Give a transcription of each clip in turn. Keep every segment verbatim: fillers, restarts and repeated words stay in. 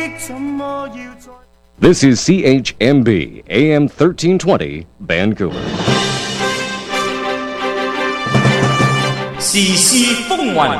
This is C H M B A M thirteen twenty Vancouver. 時事風雲，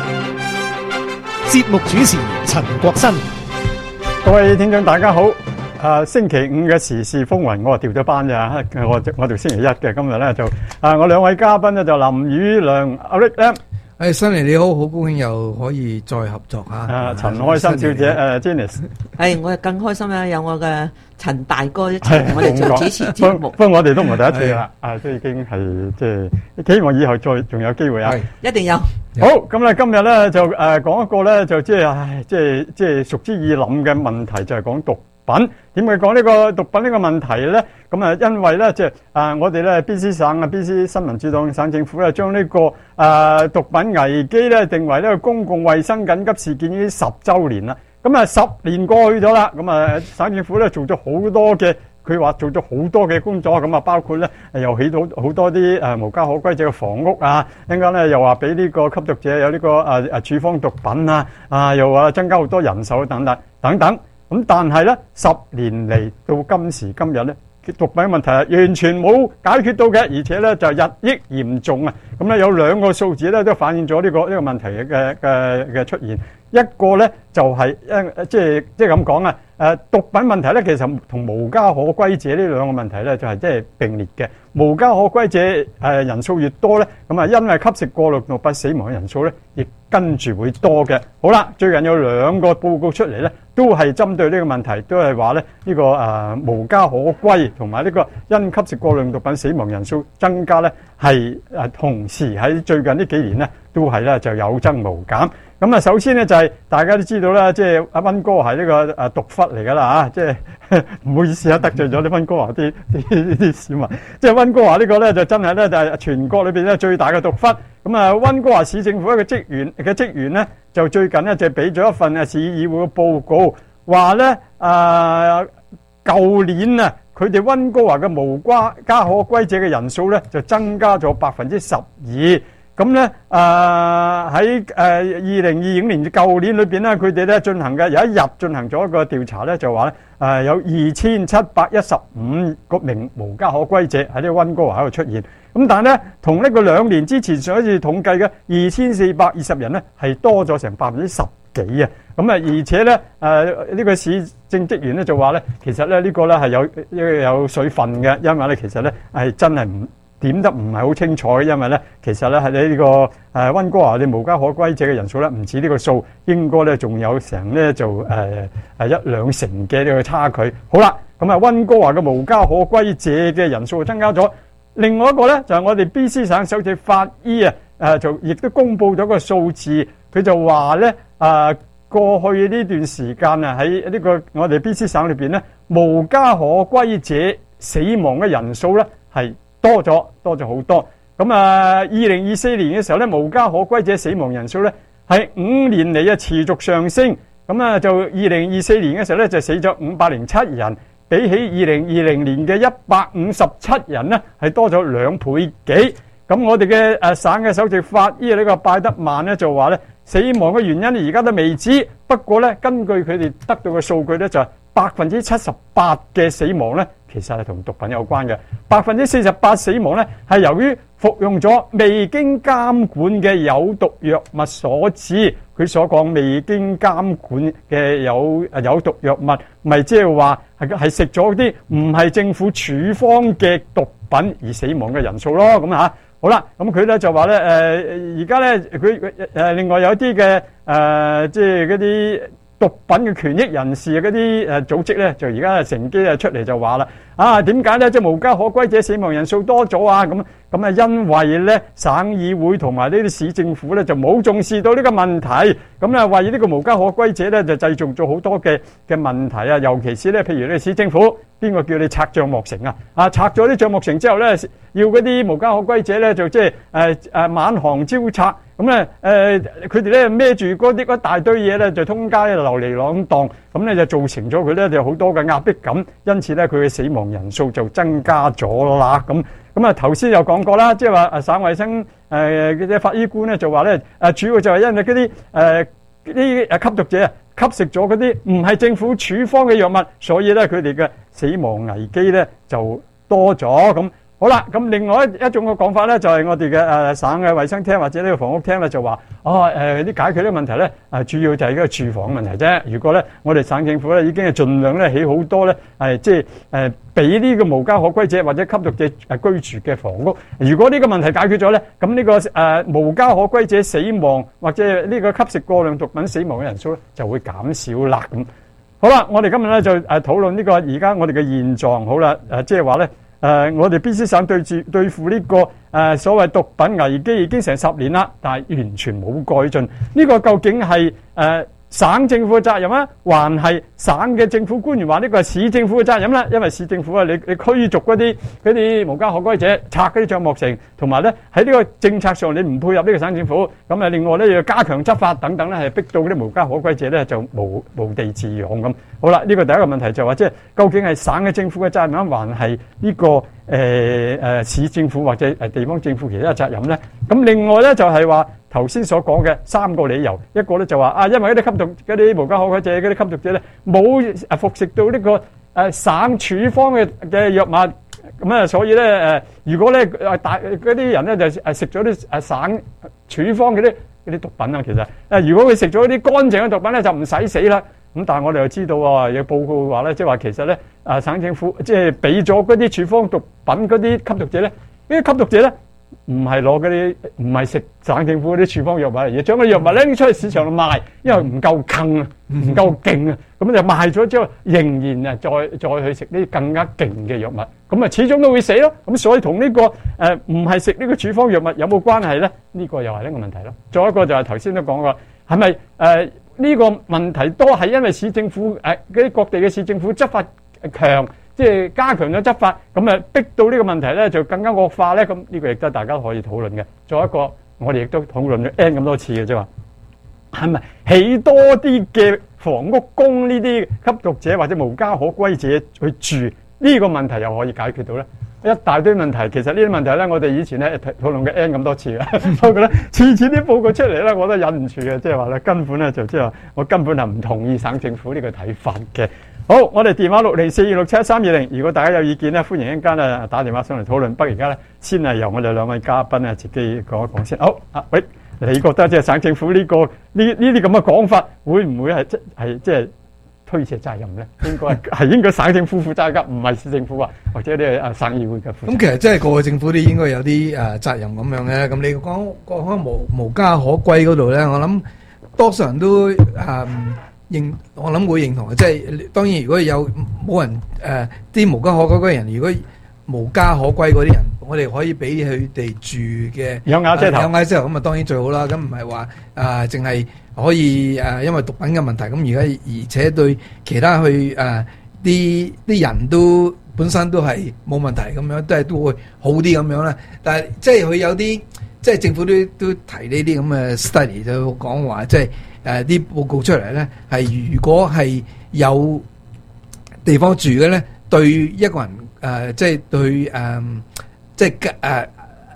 節目主持陳國新。 各位聽眾大家好。啊，星期五嘅時事風雲，我係調咗班咋，我我條星期一嘅，今日咧就啊，我兩位嘉賓咧就林宇亮阿 Rick 咧。 誒，新嚟你好，好高興又可以再合作嚇。 啊，陳開心小姐，誒 Janice。 誒，我係更開心啦，有我嘅陳大哥一齊同我哋做主持節目。 不過我哋都唔係第一次啦，啊，都已經係即係希望以後再仲有機會啊。 一定有。 好，咁咧今日咧就誒講一個咧就即係唉，即係即係熟之易諗嘅問題，就係講毒品。點解講呢個毒品呢個問題咧？咁啊，因為咧即係啊，我哋咧 B C 省啊 B C 新民主黨省政府咧將呢個誒毒品危機咧定為呢個公共衛生緊急事件已經十週年啦。咁啊十年過去咗啦，咁啊省政府咧做咗好多嘅，佢話做咗好多嘅工作，咁啊包括咧又起到好多啲誒無家可歸者嘅房屋啊，一陣間咧又話俾呢個吸毒者有呢個誒誒處方毒品啊，啊又話增加好多人手等等等等。咁但係咧，十年嚟到今時今日咧，毒品問題係完全冇解決到嘅，而且咧就日益嚴重啊！咁咧有兩個數字咧都反映咗呢個呢個問題嘅嘅嘅出現。一個咧就係誒即係即係咁講啊！誒毒品問題咧其實同無家可歸者呢兩個問題咧就係即係並列嘅。無家可歸者誒人數越多咧，咁啊因為吸食過量毒品死亡嘅人數咧，亦跟住會多嘅。好啦，最近有兩個報告出嚟咧，都係針對呢個問題，都係話咧呢個誒無家可歸同埋呢個因吸食過量毒品死亡人數增加咧，係誒同時喺最近呢幾年咧都係咧就有增無減。咁啊，首先咧就係大家都知道啦，即係阿溫哥華係呢個誒毒窟嚟噶啦嚇，即係唔好意思啊，得罪咗啲溫哥華啲啲啲市民。即係溫哥華呢個咧就真係咧就係全國裏邊咧最大嘅毒窟。咁啊，溫哥華市政府一個職員嘅職員咧就最近咧就俾咗一份啊市議會嘅報告，話咧誒舊年啊佢哋溫哥華嘅無家家可歸者嘅人數咧就增加咗百分之十二。咁咧，誒喺誒二零二五年舊年裏邊咧，佢哋咧進行嘅有一日進行咗一個調查咧，就話咧誒有二千七百一十五個名無家可歸者喺呢個溫哥華喺度出現。咁但係咧，同呢個兩年之前上一次統計嘅二千四百二十人咧，係多咗成百分之十幾啊！咁啊，而且咧誒呢個市政職員咧就話咧，其實咧呢個咧係有有水分嘅，因為咧其實咧係真係唔點得唔係好清楚嘅，因為咧其實咧喺呢個誒溫哥華嘅無家可歸者嘅人數咧唔止呢個數，應該咧仲有成咧就誒誒一兩成嘅呢個差距。好啦，咁啊溫哥華嘅無家可歸者嘅人數增加咗。另外一個咧就係我哋 B C 省首席法醫啊誒就亦都公布咗個數字，佢就話咧誒過去呢段時間啊喺呢個我哋 B C 省裏邊咧無家可歸者死亡嘅人數咧係多咗，多咗好多。咁啊，二零二四年嘅時候咧，無家可歸者死亡人數咧係五年嚟啊持續上升。咁啊，就二零二四年嘅時候咧就死咗五百零七人，比起二零二零年嘅一百五十七人咧係多咗兩倍幾。咁我哋嘅誒省嘅首席法醫呢個拜德曼咧就話咧，死亡嘅原因而家都未知。不過咧，根據佢哋得到嘅數據咧，就係百分之七十八嘅死亡咧，其實係同毒品有關嘅。百分之四十八死亡咧係由於服用咗未經監管嘅有毒藥物所致。佢所講未經監管嘅有誒有毒藥物，咪即係話係係食咗啲唔係政府處方嘅毒品而死亡嘅人數咯。咁嚇。好啦，咁佢咧就話咧誒而家咧佢誒另外有啲嘅誒即係嗰啲毒品嘅權益人士嗰啲誒組織咧，就而家乘機啊出嚟就話啦，啊點解咧即係無家可歸者死亡人數多咗啊？咁咁啊，因為咧省議會同埋呢啲市政府咧就冇重視到呢個問題，咁咧為呢個無家可歸者咧就製造咗好多嘅嘅問題啊，尤其是咧譬如你市政府。邊個叫你拆帳幕城啊？啊，拆咗啲帳幕城之後咧，要嗰啲無家可歸者咧就即係誒誒滿行招拆，咁咧誒佢哋咧孭住嗰啲一大堆嘢咧就通街流離浪蕩，咁咧就造成咗佢咧就好多嘅壓迫感，因此咧佢嘅死亡人數就增加咗啦。咁咁啊頭先有講過啦，即係話誒省衛生誒嘅啲法醫官咧就話咧誒主要就係因為嗰啲誒啲誒吸毒者啊。 吸食咗嗰啲唔係政府處方嘅藥物，所以咧佢哋嘅死亡危機咧就多咗咁。好啦，咁另外一一種嘅講法咧，就係、是、我哋嘅誒省嘅衛生廳或者呢個房屋廳咧，就話哦誒啲解決啲問題咧，誒主要就係嗰個住房問題啫。如果咧我哋省政府咧已經係盡量咧起好多咧係即係誒俾呢個無家可歸者或者吸毒者誒居住嘅房屋。如果呢個問題解決咗咧，咁呢、這個誒、呃、無家可歸者死亡或者呢個吸食過量毒品死亡嘅人數咧就會減少啦。咁好啦，我哋今日咧就誒討論呢個而家我哋嘅現狀。好啦，誒即係話咧。誒、呃，我哋 B C 省對住對付呢、這個誒、呃、所謂毒品危機已經成十年啦，但係完全冇改進。呢、這個究竟係誒、呃、省政府嘅責任啊，還係省嘅政府官員話呢個係市政府嘅責任啦？因為市政府啊，你你驅逐嗰啲嗰啲無家可歸者，拆嗰啲帳幕城，同埋咧喺呢個政策上你唔配合呢個省政府，咁啊另外咧要加強執法等等咧，係逼到嗰啲無家可歸者咧就無無地自容咁。好啦，呢、這個第一個問題就話、是，即係究竟係省嘅政府嘅責任，還係呢、這個誒誒、呃、市政府或者誒地方政府其他嘅責任咧？咁另外咧就係話頭先所講嘅三個理由，一個咧就話啊，因為嗰啲吸毒嗰啲無家可歸者嗰啲吸毒者咧冇誒服食到呢、這個誒、呃、省處方嘅嘅藥物，咁啊所以咧誒、呃，如果咧誒大嗰啲人咧就誒食咗啲誒省處方嗰啲嗰啲毒品啊，其實誒、呃、如果佢食咗啲乾淨嘅毒品咧就唔使死啦。咁但係我哋又知道啊，有報告話咧，即係話其實咧，啊省政府即係俾咗嗰啲處方毒品嗰啲吸毒者咧，呢啲吸毒者咧唔係攞嗰啲，唔係食省政府嗰啲處方藥物，而將嗰啲藥物拎出去市場度賣，因為唔夠勁啊，唔夠勁啊，咁就賣咗之後，仍然啊再再去食呢啲更加勁嘅藥物，咁啊始終都會死咯。咁所以同呢個誒唔係食呢個處方藥物有冇關係咧？呢個又係呢個問題咯。再一個就係頭先都講過，係咪誒？呢個問題都係因為市政府誒嗰啲各地嘅市政府執法強，即係加強咗執法，咁啊逼到呢個問題咧就更加惡化咧。咁呢個亦都大家可以討論嘅。再一個，我哋亦都討論咗 N 咁多次嘅啫嘛，係咪起多啲嘅房屋供呢啲吸毒者或者無家可歸者去住？呢個問題又可以解決到咧？一大堆問題，其實呢啲問題咧，我哋以前咧討論嘅 N 咁多次嘅，不過咧次次啲報告出嚟咧，我都忍唔住嘅，即係話咧根本咧就即係話我根本係唔同意省政府呢個睇法嘅。好，我哋電話六零四二六七三二零，如果大家有意見咧，歡迎一陣間咧打電話上嚟討論。不過而家咧先係由我哋兩位嘉賓咧自己講一講先。好，啊喂，你覺得即係省政府呢、這個呢呢啲咁嘅講法，會唔會係即係即係？推卸責任咧，應該係係應該省政府負責㗎，唔係市政府啊，或者啲啊省議會嘅負責。 咁其實真係個個政府都應該有啲誒責任咁樣嘅。咁你講講開無無家可歸嗰度咧，我諗多數人都誒認，我諗會認同嘅。即係當然，如果有冇人誒啲無家可歸嘅人，如果無家可歸嗰啲人，我哋可以俾佢哋住嘅有瓦遮頭， 有瓦遮頭咁啊，當然最好啦。咁唔係話誒淨係。可以誒、呃，因為毒品嘅問題，咁而家而且對其他去誒啲啲人都本身都係冇問題咁樣，都係都會好啲咁樣啦。但係即係佢有啲即係政府都都提呢啲咁嘅 study 就講話，即係誒啲報告出嚟咧，係如果係有地方住嘅咧，對一個人誒、呃、即係對誒、呃、即係誒、呃、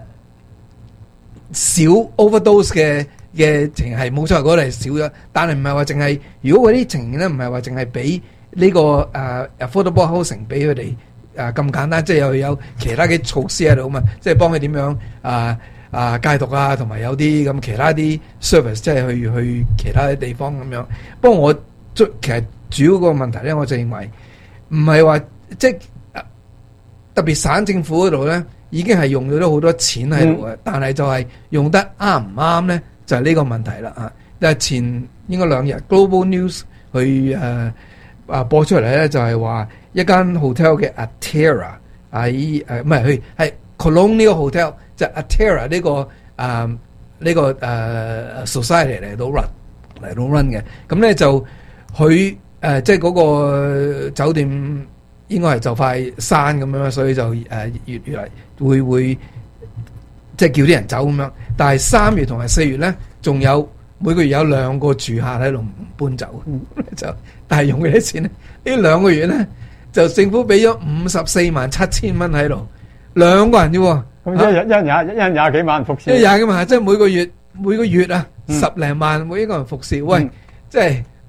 少 overdose 嘅。嘅情形係冇錯，嗰度係少咗，但係唔係話淨係，如果嗰啲情形咧唔係話淨係俾呢個誒 affordable housing 俾佢哋誒咁簡單，即係又有其他嘅措施喺度啊嘛，即係幫佢點樣啊啊戒毒啊，同埋有啲咁其他啲 service， 即係去去其他啲地方咁樣。不過我最其實主要個問題咧，我就認為唔係話即係特別省政府嗰度咧，已經係用咗好多錢喺度嘅，嗯、但係就係用得啱唔啱咧？就係呢個問題啦啊！但係前應該兩日 Global News 去誒啊播出嚟咧，就係話一間 hotel 嘅 Atera 喺誒唔係佢係 Colonial Hotel，就 Atera 呢個啊呢個誒 society 嚟到 run 嚟到 run 嘅。咁咧就佢誒即係嗰個酒店應該係就快閂咁樣，所以就誒越越嚟會會。即係叫啲人走咁樣，但係三月同埋四月咧，仲有每個月有兩個住客喺度唔搬走，就但係用幾多錢咧？呢兩個月咧，就政府俾咗五十四萬七千蚊喺度，兩個人啫喎。咁一日一日廿一日廿幾萬服侍，一日廿幾萬，即係每個月每個月啊十零萬每一個人服侍。喂，即係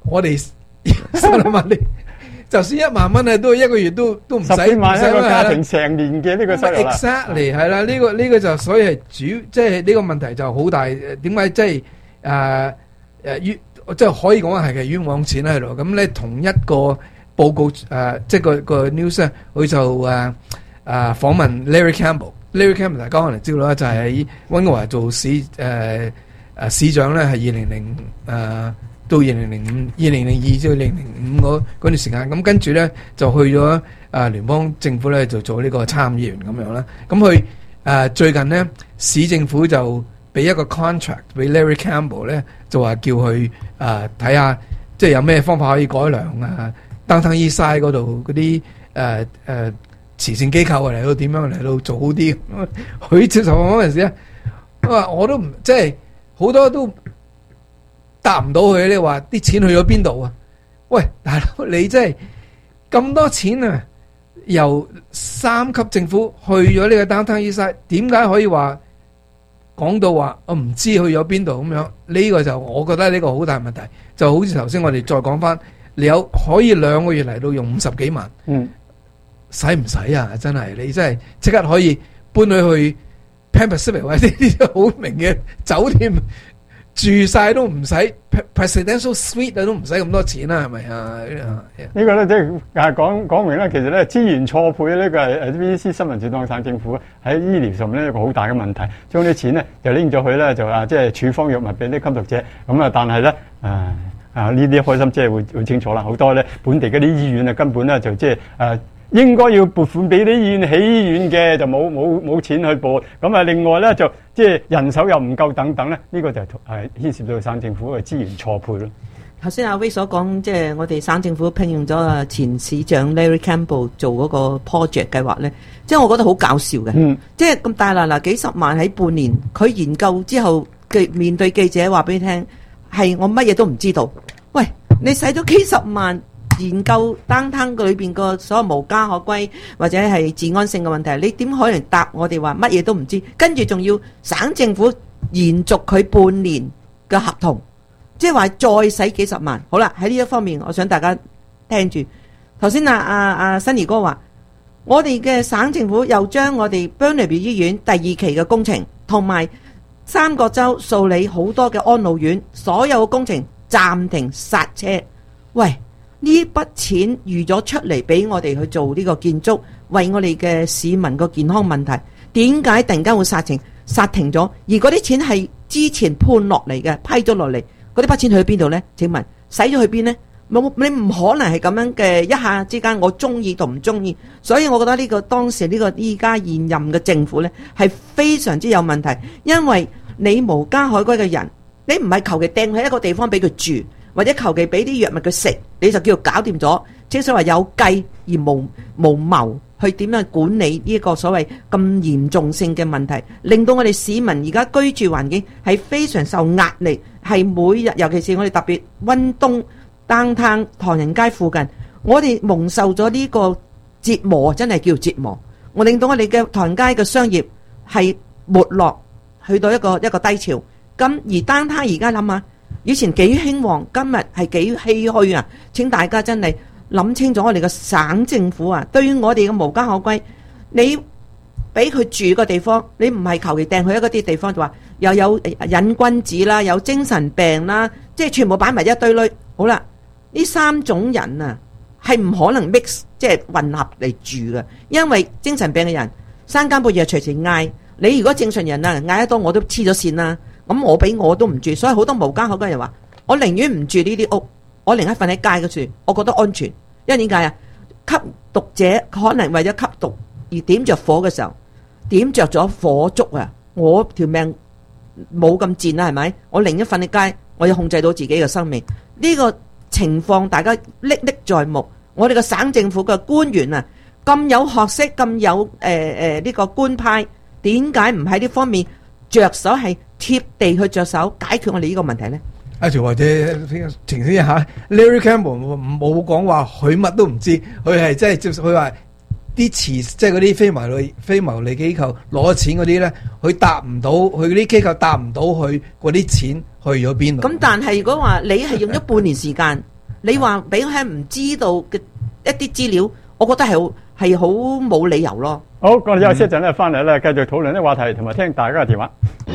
我哋心諗下你，就算一萬蚊啊，都一個月都都唔使， 十幾萬一個家唔使庭成年嘅呢個收入啦。 exactly 係啦，呢個呢個就所以係主，即係呢個問題就好大。點解即係誒誒冤，即係可以講係嘅冤枉錢喺度。咁咧同一個報告誒，即係個個 news 咧，佢就誒誒訪問 Larry Campbell。Larry Campbell 大家可能知道啦，就係喺溫哥華做市誒誒市長咧，係二零零誒。到二零零五、二零零二至二零零五嗰嗰段時間，咁跟住咧就去咗啊聯邦政府咧就做呢個參議員咁樣啦。咁佢誒最近咧市政府就俾一個 contract 俾 Larry Campbell 咧，就話叫佢誒睇下，即係有咩方法可以改良啊。Downtown Eastside 嗰度嗰啲誒誒慈善機構嚟到點樣嚟到做好啲。佢接受嗰陣時咧，我話我都唔即係好多都答唔到佢，你話啲錢去咗邊度啊？喂，大佬你真係咁多錢啊！由三級政府去咗呢個 Downtown Eastside，點解可以話講到話我唔知去咗邊度咁樣？呢個就我覺得呢個好大問題。就好似頭先我哋再講翻，你有可以兩個月嚟到用五十幾萬， 嗯， 使唔使啊？真係你真係即刻可以搬佢去 Pan Pacific 或者啲好名嘅酒店。住晒都唔使 presidential suite 啊，都唔使咁多錢啦，係咪啊？ 呢個咧即係誒講講明咧，其實咧資源錯配呢個係誒 B B C 新聞處當省政府喺醫療上面咧一個好大嘅問題，將啲錢咧就拎咗去咧就話即係處方藥物俾啲吸毒者，咁啊但係咧誒啊呢啲開心即係會會清楚啦，好多咧本地嗰啲醫院啊根本咧就即係誒。應該要撥款俾啲醫院起醫院嘅，就冇冇冇錢去撥。咁啊，另外咧就即係人手又唔夠等等咧，呢、這個就係係牽涉到省政府嘅資源錯配咯。 頭先阿威所講，即係我哋省政府聘用咗啊前市長 Larry Campbell 做嗰個 project 計劃咧，即係我覺得好搞笑嘅。嗯，即係咁大嗱嗱幾十萬喺半年，佢研究之後嘅面對記者話俾你聽，係我乜嘢都唔知道。喂，你使咗幾十萬？研究單攤裏邊個所謂無家可歸或者係治安性嘅問題，你點可能答我哋話乜嘢都唔知？跟住仲要省政府延續佢半年嘅合同，即係話再使幾十萬。好啦，喺呢一方面，我想大家聽住。頭先啊啊啊新兒哥話，我哋嘅省政府又將我哋 Burnaby 醫院第二期嘅工程同埋三角洲素里好多嘅安老院所有嘅工程暫停剎車。喂！呢筆錢預咗出嚟俾我哋去做呢個建築，為我哋嘅市民個健康問題，點解突然間會剎停剎停咗？而嗰啲錢係之前判落嚟嘅，批咗落嚟，嗰啲筆錢去咗邊度呢？請問使咗去邊呢？冇，你唔可能係咁樣嘅一下之間，我中意同唔中意。所以我覺得呢個當時呢個依家現任嘅政府呢，係非常之有問題，因為你無家可歸嘅人，你唔係求其掟喺一個地方俾佢住。或者求其俾啲藥物佢食，你就叫做搞掂咗。即係所謂有計而無無謀去點樣管理呢一個所謂咁嚴重性嘅問題，令到我哋市民而家居住環境係非常受壓力，係每日尤其是我哋特別溫東 downtown 唐人街附近，我哋蒙受咗呢個折磨，真係叫折磨。我令到我哋嘅唐人街嘅商業係沒落，去到一個一個低潮。咁而 downtown 而家諗下。以前幾興旺，今日係幾唏噓啊！請大家真係諗清楚，我哋嘅省政府啊，對於我哋嘅無家可歸，你俾佢住個地方，你唔係求其掟去一嗰啲地方，就話又有癮君子啦，有精神病啦，即係全部擺埋一堆堆。好啦，呢三種人啊，係唔可能 mix 即係混合嚟住嘅，因為精神病嘅人三更半夜隨時嗌，你如果正常人啊嗌得多，我都黐咗線啦。咁我俾我都唔住，所以好多無家可歸人話，我寧願唔住呢啲屋，我寧願瞓喺街嗰處，我覺得安全。因為點解啊？吸毒者可能為咗吸毒而點着火嘅時候，點着咗火燭啊！我條命冇咁賤啦，係咪？我寧願瞓喺街，我要控制到自己嘅生命。呢個情況大家歷歷在目。我哋嘅省政府嘅官員啊，咁有學識，咁有誒誒呢個官派，點解唔喺呢方面着手係？貼地去着手解決我哋呢個問題咧， 阿條或者澄清一下 ，Larry Campbell 冇講話佢乜都唔知，佢係即係接佢話啲慈即係嗰啲非牟利非牟利機構攞錢嗰啲咧，佢答唔到，佢嗰啲機構答唔到佢嗰啲錢去咗邊度。 咁但係如果話你係用咗半年時間， 你話俾佢係唔知道嘅一啲資料，我覺得係係好冇理由咯。 好，我哋休息一陣咧，翻嚟咧繼續討論啲話題，同埋聽大家嘅電話。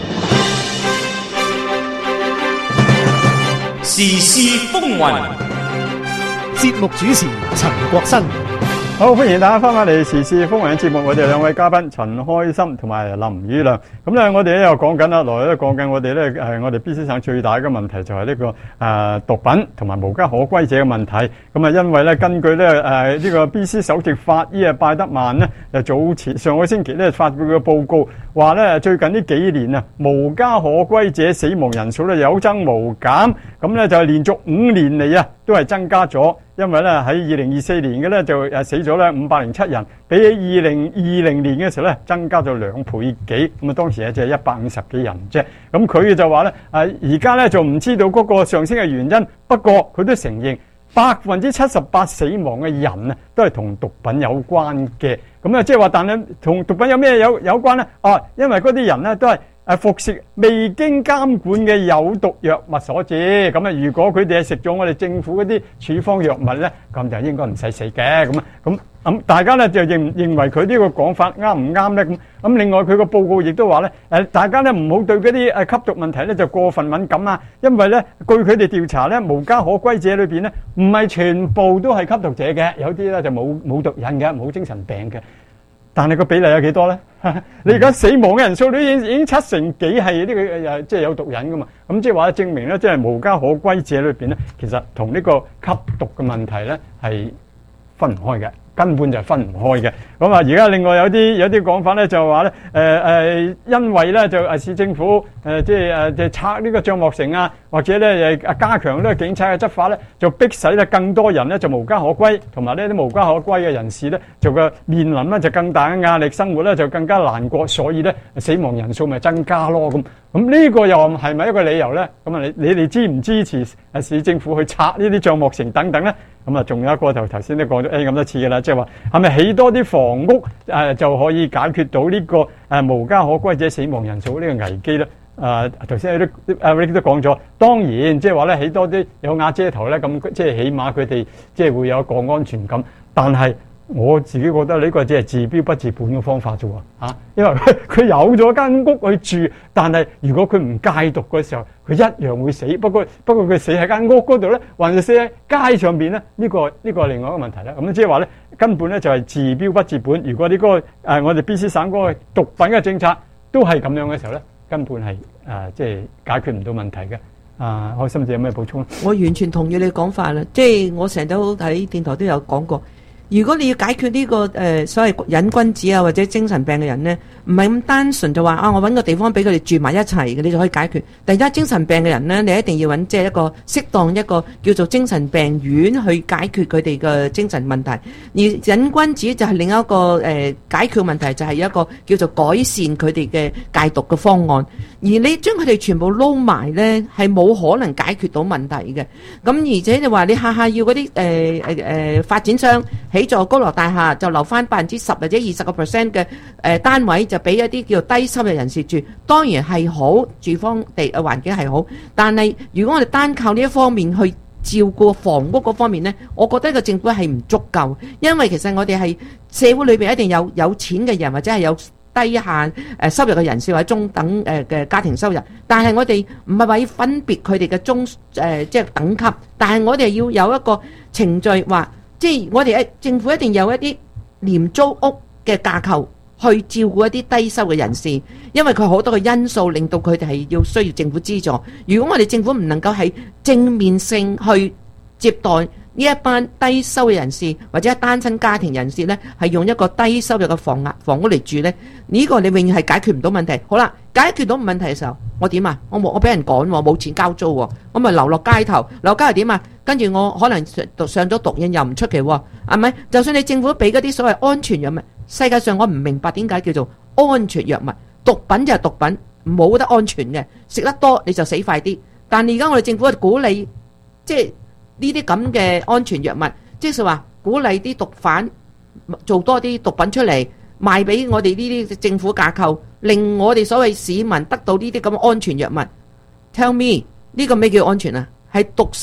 時事風雲， 節目主持陳國新。 好，歡迎大家翻返嚟時事風雲嘅節目，我哋兩位嘉賓陳開心同埋林宇亮。咁咧，我哋咧又講緊啦，來咧講緊我哋咧誒，我哋 B C 省最大嘅問題就係呢、這個誒、呃、毒品同埋無家可歸者嘅問題。咁啊，因為咧根據咧誒呢、呃這個 B C 首席法醫啊拜德曼咧，就早前上個星期咧發表嘅報告話咧，最近呢幾年啊，無家可歸者死亡人數咧有增無減，咁咧就係連續五年嚟啊都係增加咗。因為咧喺二零二四年嘅咧就誒死咗咧五百零七人，比起二零二零年嘅時候咧增加咗兩倍幾，咁啊當時咧就係一百五十幾人啫。咁佢就話咧誒而家咧就唔知道嗰個上升嘅原因，不過佢都承認百分之七十八死亡嘅人啊都係同毒品有關嘅。咁啊即係話，但係同毒品有咩有有關咧？啊，因為嗰啲人咧都係誒服食未經監管嘅有毒藥物所致。咁啊，如果佢哋係食咗我哋政府嗰啲處方藥物咧，咁就應該唔使死嘅。咁啊，咁咁大家咧就認認為佢呢個講法啱唔啱咧？咁咁另外佢個報告亦都話咧，誒大家咧唔好對嗰啲誒吸毒問題咧就過分敏感啊，因為咧據佢哋調查咧，無家可歸者裏邊咧唔係全部都係吸毒者嘅，有啲咧就冇冇毒癮嘅，冇精神病嘅。但係個比例有幾多咧？你而家死亡嘅人數都已經已經七成幾係呢個誒，即係有毒癮噶嘛？咁即係話證明咧，即係無家可歸者裏邊咧，其實同呢個吸毒嘅問題咧係分唔開嘅，根本就係分唔開嘅。咁啊，而家另外有啲有啲講法咧，就話咧誒誒，因為咧就誒市政府誒即係誒即係拆呢個帳幕城啊，或者咧誒加強呢個警察嘅執法咧，就逼使咧更多人咧就無家可歸，同埋呢啲無家可歸嘅人士咧就個面臨咧就更大嘅壓力，生活咧就更加難過，所以咧死亡人數咪增加咯咁。咁呢個又係咪一個理由咧？咁啊，你你哋支唔支持誒市政府去拆呢啲帳幕城等等咧？咁啊，仲有一個就頭先都講咗 A 咁多次嘅啦，即係話係咪起多啲房屋誒就可以解決到呢個誒無家可歸者死亡人數呢個危機咧？誒頭先都阿 Rick 都講咗，當然即係話咧起多啲有瓦遮頭咧，咁即係起碼佢哋即係會有一個安全感，但係我自己覺得呢個只係治標不治本嘅方法啫喎，嚇！因為佢佢有咗間屋去住，但係如果佢唔戒毒嘅時候，佢一樣會死。不過不過佢死喺間屋嗰度咧，還是死喺街上邊咧？呢個呢個係另外一個問題啦。咁即係話咧，根本咧就係治標不治本。如果呢個誒我哋 B C 省嗰個毒品嘅政策都係咁樣嘅時候咧，根本係誒即係解決唔到問題嘅。啊，開心姐有咩補充？ 我完全同意你講法啦，即係我成日都喺電台都有講過。如果你要解決呢、這個誒、呃、所謂癮君子啊或者精神病嘅人呢，唔係咁單純就話啊，我揾個地方俾佢哋住埋一齊嘅，你就可以解決。第一，精神病嘅人呢，你一定要揾即係一個適當一個叫做精神病院去解決佢哋嘅精神問題。而癮君子就係另一個誒、呃、解決問題，就係一個叫做改善佢哋嘅戒毒嘅方案。而你將佢哋全部撈埋呢，係冇可能解決到問題嘅。咁而且就話你下下要嗰啲誒誒誒發展商起座高樓大廈，就留翻百分之十或者二十個 percent 嘅誒單位，就俾一啲叫做低收入人士住。當然係好，住方地嘅環境係好，但係如果我哋單靠呢一方面去照顧房屋嗰方面呢，我覺得個政府係唔足夠，因為其實我哋係社會裏邊一定有有錢嘅人或者係有低限誒收入嘅人士或者中等誒嘅家庭收入，但係我哋唔係話要分別佢哋嘅中誒即係等級，但係我哋要有一個程序話，即係我哋誒政府一定有一啲廉租屋嘅架構去照顧一啲低收嘅人士，因為佢好多嘅因素令到佢哋係要需要政府資助。如果我哋政府唔能夠喺正面性去接待呢一班低收嘅人士或者單親家庭人士呢，係用一個低收入嘅房壓房屋嚟住呢，呢、這個你永遠係解決唔到問題。好啦，解決到問題嘅時候，我點啊？我冇我俾人趕，冇錢交租，我咪流落街頭。流落街頭點啊？跟住我可能上咗毒癮又唔出奇，係咪？就算你政府俾嗰啲所謂安全藥物，世界上我唔明白點解叫做安全藥物，毒品就係毒品，冇得安全嘅，食得多你就死快啲。但係而家我哋政府係鼓勵，即係呢啲咁嘅安全藥物，即係話鼓勵啲毒販做多啲毒品出嚟賣俾我哋呢啲政府架構，令我哋所謂市民得到呢啲咁嘅安全藥物。Tell me 呢個咩叫安全啊？係毒死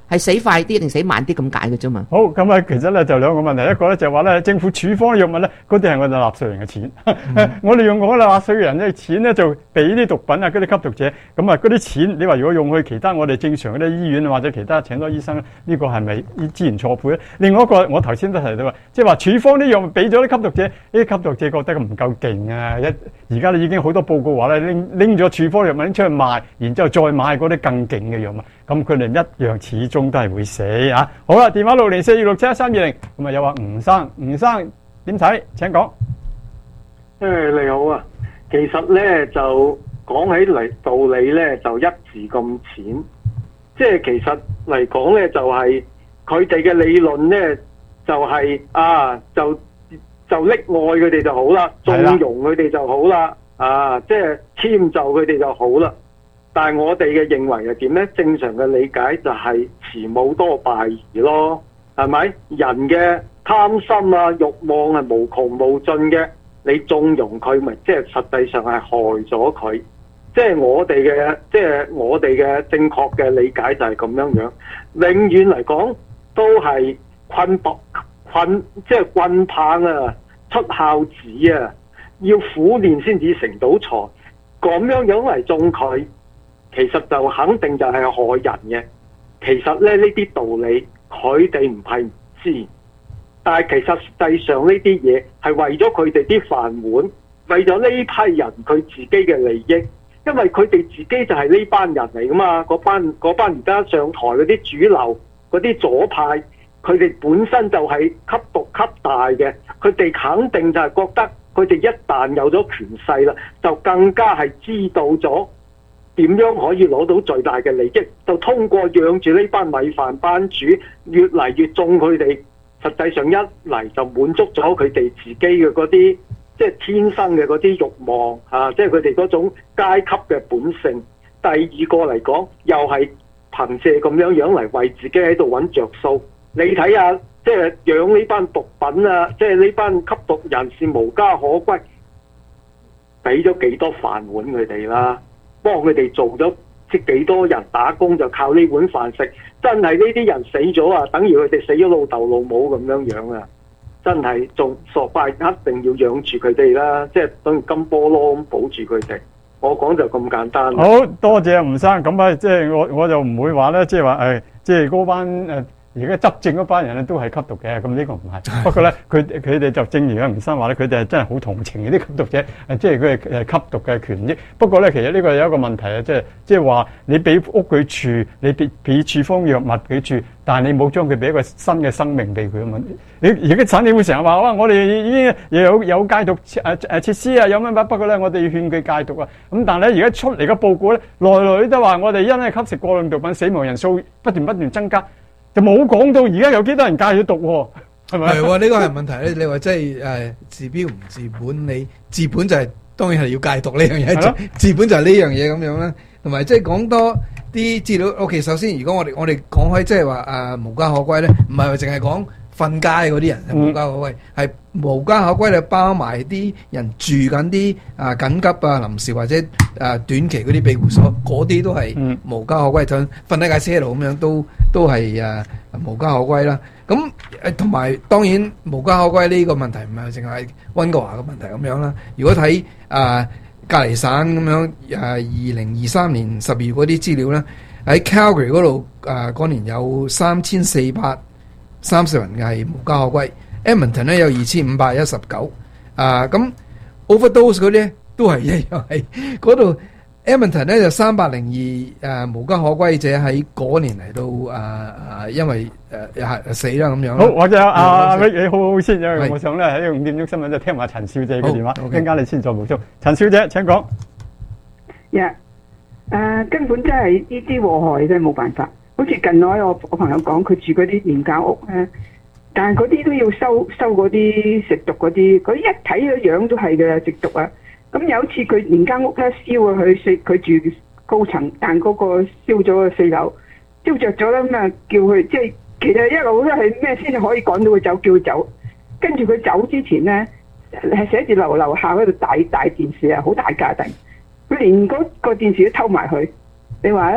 係死快啲定死慢啲咁解嘅啫嘛。 好，咁啊，其實咧就兩個問題，一個咧就話咧政府處方藥物咧，嗰啲係我哋納稅人嘅錢，嗯、我哋用我哋納稅人嘅錢咧就俾啲毒品啊嗰啲吸毒者，咁啊嗰啲錢你話如果用去其他我哋正常嗰啲醫院或者其他請多醫生咧，呢、這個係咪資源錯配咧？另外一個我頭先都提到話，即係話處方啲藥物俾咗啲吸毒者，呢啲吸毒者覺得唔夠勁啊！一而家咧已經好多報告話咧拎拎咗處方藥物拎出去賣，然之後再買嗰啲更勁嘅藥物，咁佢哋一樣始終都係會死啊！好啦，電話六零四二六七一三二零，咁啊有話吳生，吳生點睇？請講。 誒你好啊，其實咧就講起嚟道理咧就一字咁淺，即係其實嚟講咧就係佢哋嘅理論咧就係、是、啊就就溺愛佢哋就好啦，縱容佢哋就好啦，啊即係遷就佢哋就好啦。但係我哋嘅認為係點咧？正常嘅理解就係慈母多敗兒咯，係咪？人嘅貪心啊、慾望係無窮無盡嘅，你縱容佢，咪即係實際上係害咗佢。即係我哋嘅，即係我哋嘅正確嘅理解就係咁樣樣。永遠嚟講都係棍棒棍，即係棍棒啊，出孝子啊，要苦練先至成到才。咁樣樣嚟縱佢。其實就肯定就係害人嘅。其實咧呢啲道理佢哋唔係唔知，但係其實實際上呢啲嘢係為咗佢哋啲飯碗，為咗呢批人佢自己嘅利益，因為佢哋自己就係呢班人嚟噶嘛，嗰班嗰班而家上台嗰啲主流嗰啲左派，佢哋本身就係吸毒吸大嘅，佢哋肯定就係覺得佢哋一旦有咗權勢啦，就更加係知道咗點樣可以攞到最大嘅利益，就通過養住呢班米飯班主，越嚟越縱佢哋。實際上一嚟就滿足咗佢哋自己嘅嗰啲，即係天生嘅嗰啲慾望啊，即係佢哋嗰種階級嘅本性。第二個嚟講，又係憑借咁樣樣嚟為自己喺度揾着數。你睇下，即係養呢班毒品啊，即係呢班吸毒人士無家可歸，俾咗幾多飯碗佢哋啦？幫佢哋做咗即幾多人打工就靠呢碗飯食，真係呢啲人死咗啊，等於佢哋死咗老豆老母咁樣樣啊！真係仲傻怪，一定要養住佢哋啦，即係等於金菠蘿咁保住佢哋。我講就咁簡單。 好多謝吳生，咁啊，即係我我就唔會話咧，即係話誒，即係嗰班誒而家執政嗰班人咧都係吸毒嘅，咁呢個唔係。不過咧，佢佢哋就正如阿吳生話咧，佢哋係真係好同情啲吸毒者，誒，即係佢係誒吸毒嘅權益。不過咧，其實呢個有一個問題啊，即係即係話你俾屋佢住，你俾俾處方藥物佢住，但係你冇將佢俾一個新嘅生命俾佢啊嘛。你而家產業會成日話哇，我哋已經有有戒毒誒誒設施啊，有乜乜，不過咧我哋要勸佢戒毒啊。咁但係咧而家出嚟嘅報告咧，來來都話我哋因為吸食過量毒品，死亡人數不斷不斷增加。就冇講到而家有幾多人戒咗毒喎，係咪？係喎， 呢個係問題咧。你話即係誒治標唔治本，你治本就係、是、當然係要戒毒呢樣嘢，治本就係呢樣嘢咁樣啦。同埋即係講多啲資料。OK， 首先如果我哋我哋講開即係話誒無家可歸咧，唔係話淨係講瞓街嗰啲人係無家可歸，係、嗯、無家可歸就包埋啲人住緊啲啊緊急啊臨時或者誒、啊、短期嗰啲庇護所，嗰啲都係無家可歸，就瞓喺架車度咁樣都都係誒、啊、無家可歸啦。咁誒同埋當然無家可歸呢個問題唔係淨係溫哥華嘅問題咁樣啦。如果睇誒隔離省咁樣誒二零二三年十二月嗰啲資料咧，喺 Calgary 嗰度誒嗰年有三千四百三十人係無家可歸 ，Edmonton 咧有二千五百一十九，啊咁 overdose 嗰啲都係一樣係嗰度 Edmonton 咧就三百零二誒無家可歸者喺嗰年嚟到啊啊，因為誒係、呃、死啦咁樣。 好，或者阿阿 Rick 你好好先，因為我想咧喺五點鐘新聞就聽埋陳小姐嘅電話，一陣間你先再補充。陳小姐請講。 呀、yeah, 誒、uh, 根本真係呢啲禍害真係冇辦法。好似近來我我朋友講，佢住嗰啲廉價屋咧，但係嗰啲都要收收嗰啲食毒嗰啲，嗰啲一睇個樣都係嘅食毒啊！咁有一次佢連間屋咧燒啊，佢四佢住高層，但嗰個燒咗個四樓，燒着咗啦，咁啊叫佢即係其實一路都係咩先至可以趕到佢走，叫佢走。跟住佢走之前咧，係寫住樓樓下嗰度大大電視啊，好大架定，佢連嗰個電視都偷埋去。你話咧？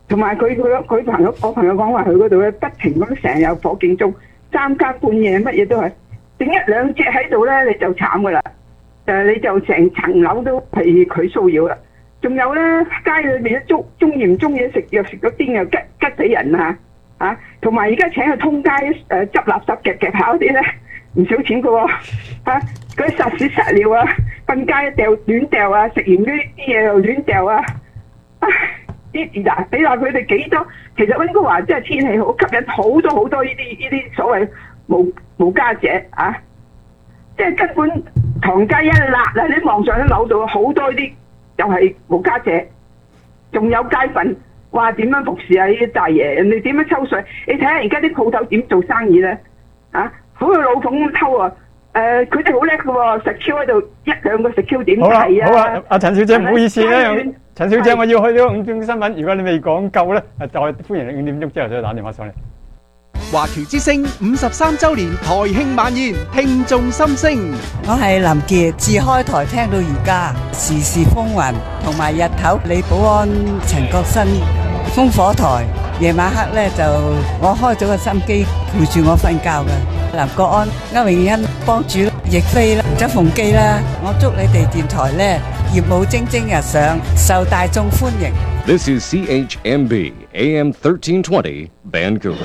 同埋佢佢佢朋友，我朋友講話佢嗰度咧不停咁成日有火警鐘，三更半夜乜嘢都係，整一兩隻喺度咧你就慘噶啦，誒你就成層樓都係佢騷擾啦。仲有咧街裏面都中中意唔中意食藥食咗癲又吉吉死人啊！啊，同埋而家請佢通街誒執垃圾夾夾下嗰啲咧唔少錢噶喎，嚇嗰啲撒屎撒尿啊，瞓街掉亂掉啊，食完啲啲嘢又亂掉啊！啲嗱你話佢哋幾多？其實溫哥華真係天氣好，吸引好多好多呢啲呢啲所謂無無家者啊！即係根本唐街一辣啊！你望上啲樓度好多呢啲又係無家者，仲有街粉。話點樣服侍啊？呢啲大爺，人哋點樣抽水？你睇下而家啲鋪頭點做生意咧？啊，好似老馮咁偷啊！誒，佢哋好叻嘅喎，食 Q 喺度一兩個食 Q 點睇啊！ 好啊，阿陳小姐唔好意思咧，陳小姐我要去呢個五點鐘新聞，如果你未講夠咧，誒再歡迎你五點鐘之後再打電話上嚟。 華僑之聲五十三週年台慶晚宴，聽眾心聲。 我係林傑，自開台聽到而家，時時風雲，同埋日頭李寶安、陳國新、烽火台，夜晚黑咧就我開咗個心機陪住我瞓覺嘅。林國安、歐榮欣、幫主、亦菲啦、周鳳基啦，我祝你哋電台咧業務蒸蒸日上，受大眾歡迎。 This is C H M B A M thirteen twenty Vancouver。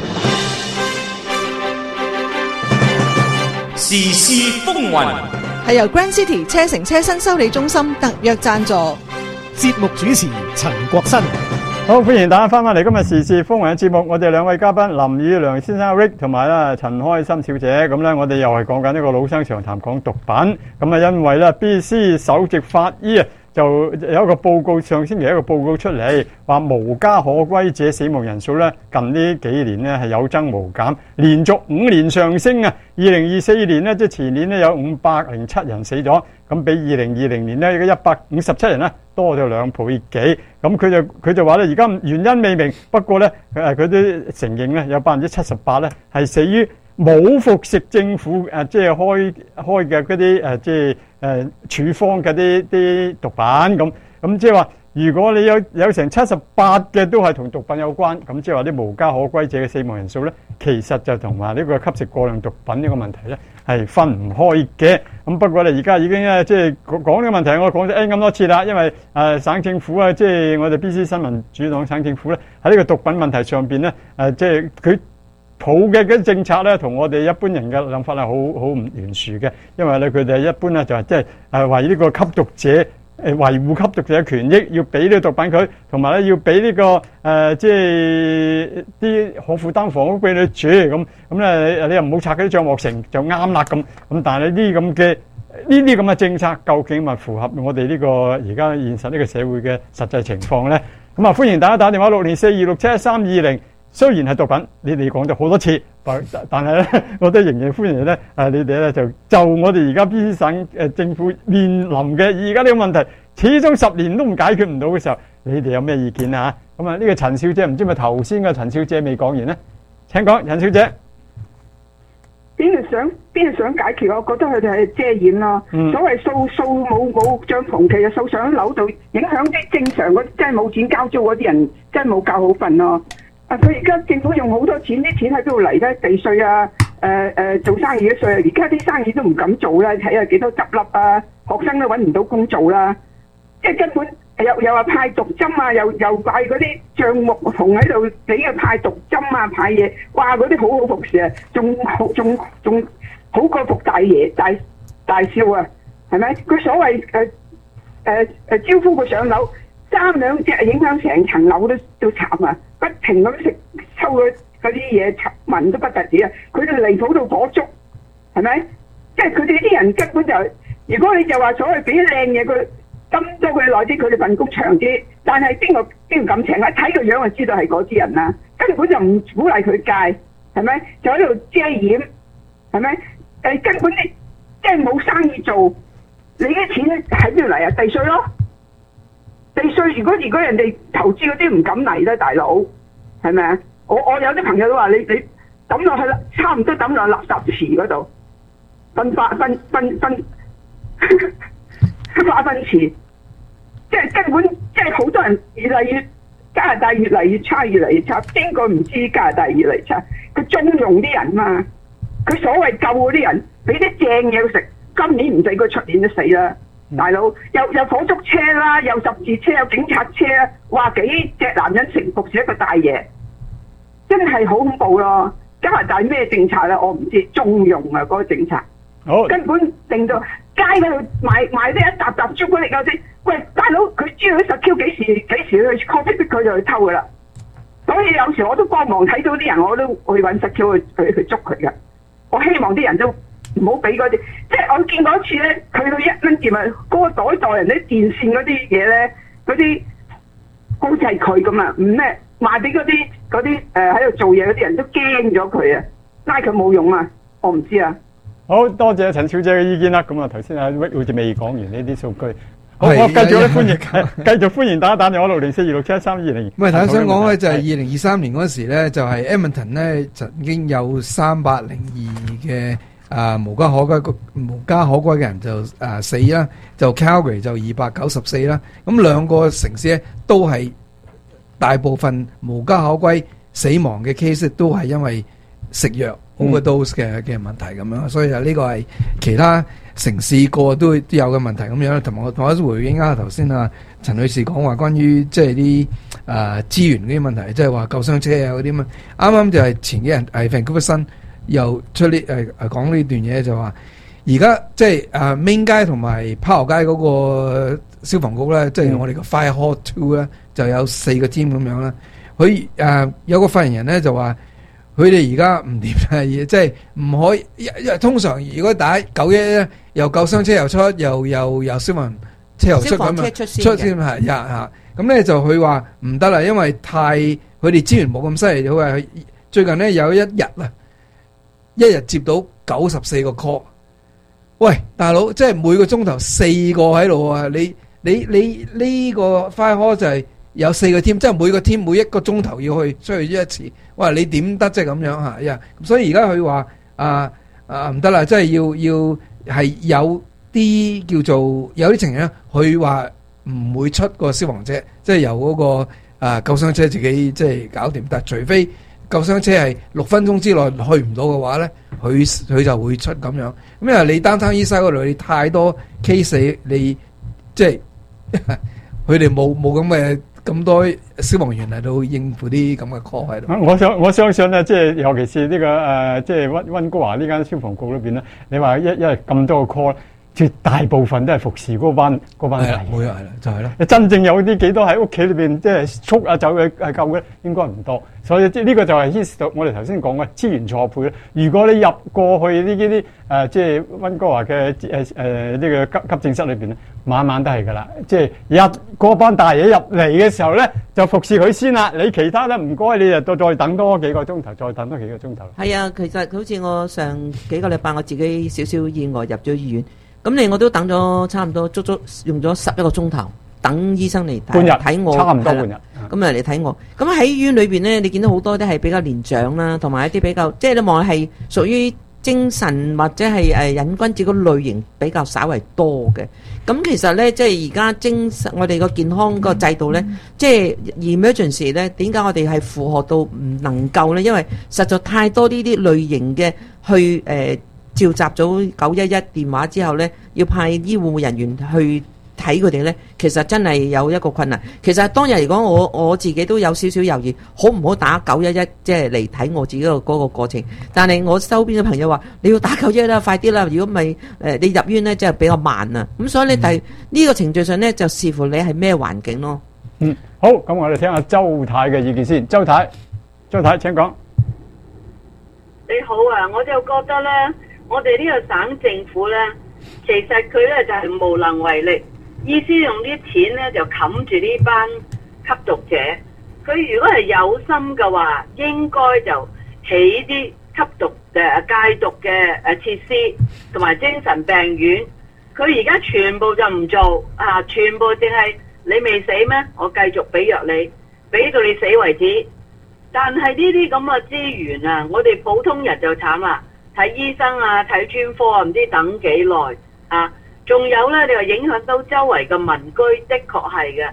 時事風雲係由 Grand City 車城車身修理中心特約贊助。 節目主持陳國新。 好，歡迎大家翻返嚟今日時事風雲嘅節目。我哋兩位嘉賓林宇良先生 Rick 同埋咧陳開心小姐，咁咧我哋又係講緊呢個老生常談講毒品。咁啊，因為咧 B C 首席法醫啊，就有一個報告，上星期一個報告出嚟，話無家可歸者死亡人數咧近呢幾年咧係有增無減，連續五年上升啊！二零二四年咧即係前年咧有五百零七人死咗，咁比二零二零年咧一百五十七人咧多咗兩倍幾。咁佢就佢就話咧，而家原因未明，不過咧誒佢都承認咧有百分之七十八咧係死於冇服食政府誒即係開開嘅嗰啲誒即係誒處方嘅啲啲毒品咁。咁即係話，如果你有有成七十八嘅都係同毒品有關，咁即係話啲無家可歸者嘅死亡人數咧，其實就同埋呢個吸食過量毒品呢個問題咧係分唔開嘅。咁不過咧，而家已經咧即係講呢個問題，我講咗 N 咁多次啦，因為誒、呃、省政府啊，即係我哋 B C 新民主黨省政府咧喺呢個毒品問題上邊咧誒，即係佢抱嘅嗰啲政策咧，同我哋一般人嘅諗法係好好唔懸殊嘅，因為咧佢哋一般咧就係即係誒為呢個吸毒者。誒維護吸毒者嘅權益，要俾呢個毒品佢，同埋咧要俾呢、這個誒、呃，即係啲可負擔房屋俾你住，咁咁咧你又唔好拆嗰啲帳幕城就啱啦咁。咁但係呢啲咁嘅呢啲咁嘅政策，究竟咪符合我哋呢個而家現實呢個社會嘅實際情況咧？咁啊，歡迎大家打電話六零四二六七一三二零。雖然係毒品，你哋講咗好多次，但但係咧，我都仍然歡迎咧。誒，你哋咧就就我哋而家 B C 省誒政府面臨嘅而家呢個問題，始終十年都唔解決唔到嘅時候，你哋有咩意見啊？咁啊，呢個陳小姐唔知咪頭先嘅陳小姐未講完咧？請講，陳小姐。 邊係想邊係想解決？我覺得佢哋係遮掩咯。嗯、所謂掃掃冇冇帳篷，其實掃上樓度，影響啲正常嗰真係冇錢交租嗰啲人，真係冇覺好瞓咯。啊！佢而家政府用好多錢，啲錢喺邊度嚟咧？地稅啊，誒、呃、誒、呃、做生意嘅稅啊，而家啲生意都唔敢做啦。睇下幾多執笠啊，學生都揾唔到工做啦。即係根本又又話派毒針啊，又又派嗰啲帳目同喺度俾佢派毒針啊，派嘢，哇！嗰啲好好服侍啊，仲好仲仲好過服大爺大大少啊，係咪？佢所謂誒誒誒招呼佢上樓。三兩隻影響成層樓都都慘啊！不停咁食抽嗰啲嘢，聞都不特止啊！佢哋離譜到火燭，係咪？即係佢哋啲人根本就，如果你就話所謂俾啲靚嘢佢，針多佢耐啲，佢哋份工長啲。但係邊個邊個敢請啊？睇個樣就知道係嗰啲人啦，根本就唔鼓勵佢戒，係咪？就喺度遮掩，係咪？誒根本你即係冇生意做，你啲錢喺邊度嚟啊？地稅咯。地稅如果如果人哋投資嗰啲唔敢嚟咧，大佬係咪啊？我我有啲朋友都話你你抌落去啦，差唔多抌落垃圾池嗰度，分化分分分化糞池，即係根本即係好多人越嚟越加拿大越嚟越差，越嚟越差。邊個唔知加拿大越嚟越差？佢縱容啲人嘛，佢所謂救嗰啲人，俾啲正嘢食。今年唔使佢出年都死啦，大佬又有火燭車啦，有十字車，有警察車，話幾隻男人成服住一個大爺，真係好恐怖咯！加拿大咩政策咧？我唔知，縱容啊嗰、那個政策， 好根本令到街嗰度賣賣啲一沓沓朱古力嗰啲，喂大佬佢知道十 Q 幾時幾時去 copy 逼佢就去偷噶啦，所以有時我都幫忙睇到啲人，我都去揾十 Q 去去去捉佢噶。我希望啲人都唔好俾嗰啲，即係我見過一次咧，去到一蚊店啊，嗰、那個袋袋人啲電線嗰啲嘢咧，嗰啲好似係佢咁啊，唔咩賣俾嗰啲嗰啲誒喺度做嘢嗰啲人都驚咗佢啊，拉佢冇用啊，我唔知啊。 好多謝陳小姐嘅意見啦。咁啊，頭先阿 Rick 好似未講完呢啲數據。好， 係我繼續咧歡迎繼續歡迎大家打電話六零四二六七一三二零。 唔係，頭先想講咧就係二零二三年嗰時咧，就係 Edmonton 咧曾經有三百零二嘅啊無家可歸無家可歸嘅人就啊死啦，就 Calgary 就二百九十四啦。咁兩個城市咧都係大部分無家可歸死亡嘅 case 都係因為食藥 overdose 嘅嘅問題咁樣，所以啊呢個係其他城市個都都有嘅問題咁樣。同埋我同我回應啊頭先啊陳女士講話關於即係啲誒資源嗰啲問題，即係話救傷車啊嗰啲咁啊。啱啱就係前幾日係 Vancouver Sun又出呢誒誒講呢段嘢，就話而家即係誒 Main 街同埋炮河街嗰個消防局咧，即係我哋個 Fire Hall Two 咧就有四個 team 咁樣啦。佢誒有個發言人咧就話。佢哋而家唔掂嘅，即係唔可以，因為通常如果打九一一咧，又救傷車又出，又又又消防車又出咁啊，出先係呀嚇。咁咧就佢話唔得啦，因為太佢哋資源冇咁犀利。佢話最近咧有一日啊，一日接到九十四個 call。喂，大佬，即係每個鐘頭四個喺度啊！你你你呢個 fire hall 就係有四個 team，即係每個 team 每一個鐘頭要去出去一次。哇！你點得即係咁樣嚇呀？所以而家佢話啊啊唔得啦，即係要要係有啲叫做有啲情形咧，佢話唔會出個消防車，即係由嗰個啊救傷車自己即係搞掂。但係除非救傷車係六分鐘之內去唔到嘅話咧，佢佢就會出咁樣。咁因為你單單醫生嗰度你太多 case，你即係佢哋冇冇咁嘅。咁多消防員嚟到應付啲咁嘅 call 喺度。 我想我相信咧，即係尤其是呢、這個誒、呃，即係溫溫哥華呢間消防局裏邊咧，你話一因為咁多個 call，絕大部分都係服侍嗰班嗰班人。 冇錯，係啦，就係、是、啦。 真正有啲幾多喺屋企裏邊即係速啊走嘅係救嘅，應該唔多。所以即係呢個就係牽涉到我哋頭先講嘅資源錯配。如果你入過去呢啲啲誒，即係溫哥華嘅誒誒呢個急急症室裏邊咧，晚晚都係㗎啦。即係入嗰班大爺入嚟嘅時候咧，就服侍佢先啦。你其他咧唔該，你就再等多幾個鐘頭，再等多幾個鐘頭。 係啊，其實好似我上幾個禮拜我自己少少意外入咗醫院，咁你我都等咗差唔多足足用咗十一個鐘頭。等醫生嚟睇睇我， 差唔多半日。 咁啊嚟睇我。咁喺醫院裏邊咧，你見到好多啲係比較年長啦，同埋一啲比較，即係你望係屬於精神或者係誒癮君子嗰類型比較稍為多嘅。咁其實咧，即係而家精神我哋個健康個制度咧，即係 emergency 咧，點解我哋係負荷到唔能夠咧？因為實在太多呢啲類型嘅去誒、呃、召集咗九一一電話之後咧，要派醫護人員去。睇佢哋咧，其實真係有一個困難。其實當日嚟講，我我自己都有少少猶豫，好唔好打九一一，即係嚟睇我自己個嗰個過程。但係我周邊嘅朋友話：你要打九一一啦，快啲啦！如果唔係誒，你入院咧，即係比較慢啊。咁所以咧，第呢、嗯、個程序上咧，就視乎你係咩環境咯。 嗯，好，咁我哋聽下周太嘅意見先。周太，周太請講。 你好啊，我就覺得咧，我哋呢個省政府咧，其實佢咧就係、是、無能為力。意思用啲錢咧就冚住呢班吸毒者，佢如果係有心嘅話，應該就起啲吸毒誒戒毒嘅誒設施，同埋精神病院。佢而家全部就唔做啊，全部淨係你未死咩？我繼續俾藥你，俾到你死為止。但係呢啲咁嘅資源啊，我哋普通人就慘啦，睇醫生啊，睇專科啊，唔知等幾耐啊！仲有咧，你話影響到周圍嘅民居，的確係嘅。